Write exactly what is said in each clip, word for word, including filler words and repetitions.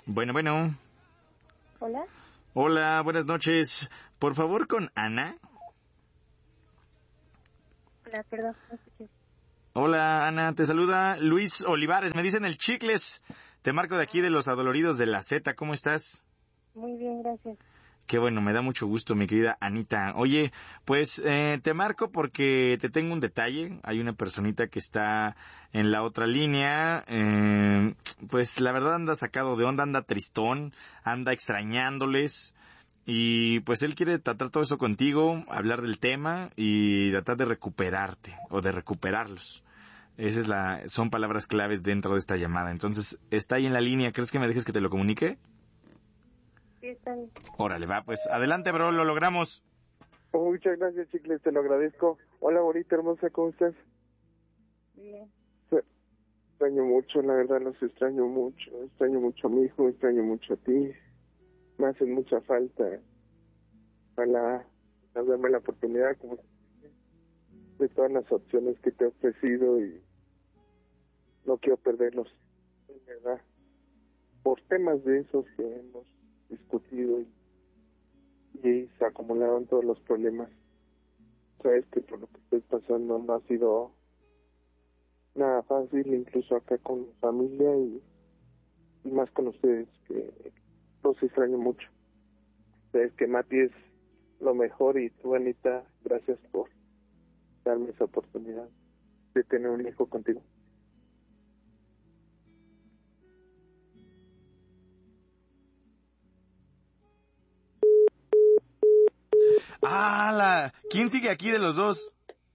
Bueno, bueno. Hola. Hola, buenas noches. Por favor, con Ana. Hola, perdón, no escuché. Hola, Ana, te saluda Luis Olivares. Me dicen el Chicles. Te marco de aquí de los Adoloridos de la Z. ¿Cómo estás? Muy bien, gracias. Qué bueno, me da mucho gusto, mi querida Anita. Oye, pues eh, te marco porque te tengo un detalle. Hay una personita que está en la otra línea. Eh, pues la verdad anda sacado de onda, anda tristón, anda extrañándoles. Y pues él quiere tratar todo eso contigo, hablar del tema y tratar de recuperarte o de recuperarlos. Esas es la, son palabras claves dentro de esta llamada. Entonces, está ahí en la línea. ¿Crees que me dejes que te lo comunique? Sí, está bien. Órale, va, pues adelante, bro, lo logramos. Oh, muchas gracias, Chicles, te lo agradezco. Hola, bonita, hermosa, ¿cómo estás? Bien. Se- Extraño mucho, la verdad, los extraño mucho. Extraño mucho a mi hijo, extraño mucho a ti. Me hacen mucha falta. Ojalá darme la oportunidad como de todas las opciones que te he ofrecido y no quiero perderlos, en verdad. Por temas de esos que hemos discutido y, y se acumularon todos los problemas. Sabes que por lo que estoy pasando no ha sido nada fácil, incluso acá con mi familia y, y más con ustedes, que los extraño mucho. Sabes que Mati es lo mejor y tú, Anita, gracias por darme esa oportunidad de tener un hijo contigo. ¡Ah, la! ¿Quién sigue aquí de los dos?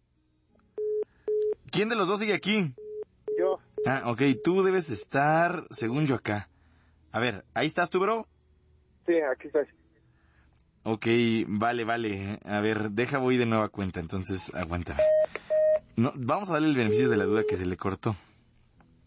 ¿Quién de los dos sigue aquí? Yo. Ah, ok, tú debes estar, según yo, acá. A ver, ¿ahí estás tú, bro? Sí, aquí estás. Ok, vale, vale. A ver, deja voy de nueva cuenta, entonces aguántame. No, vamos a darle el beneficio de la duda que se le cortó.